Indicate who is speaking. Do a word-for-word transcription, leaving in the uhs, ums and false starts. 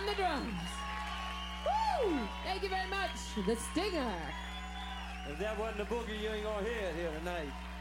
Speaker 1: on the drums. Woo! Thank you very much, The Stinger.
Speaker 2: If that wasn't the boogie, you ain't gonna hear it here tonight.